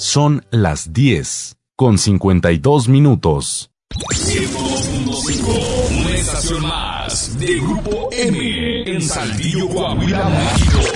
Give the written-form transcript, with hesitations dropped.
Son las 10:52. 102.5, una estación más de Grupo M en Saltillo, Coahuila, México.